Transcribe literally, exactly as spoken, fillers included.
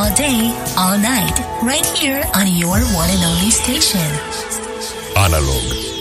all day, all night, right here on your one and only station. Analog.